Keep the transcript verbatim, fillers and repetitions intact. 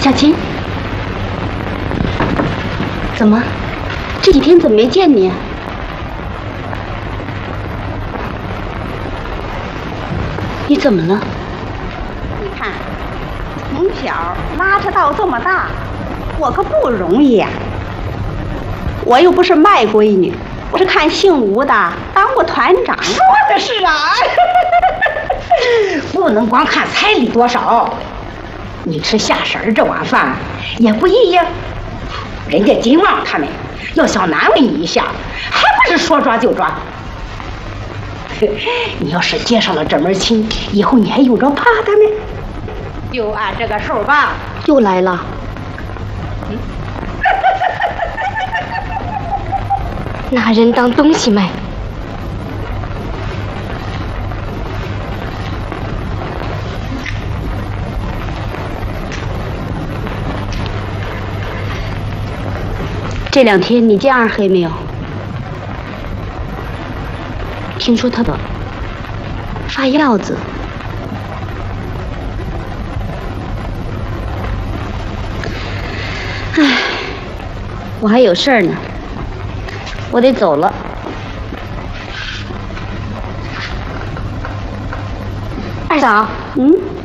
小琴，怎么这几天怎么没见你？你怎么了？ 你看，从小拉扯到这么大，我可不容易呀、啊。我又不是卖闺女，我是看姓吴的当过团长。 说的是啊，不能光看彩礼多少，你吃下婶这碗饭也不易呀。人家金旺他们要想难为你一下，还不是说抓就抓。你要是接上了这门亲，以后你还用着怕他们？就按这个数吧。 又来了。 嗯、 拿人当东西卖。这两天你见二黑没有？听说他的发药子。唉，我还有事儿呢，我得走了。二嫂，嗯。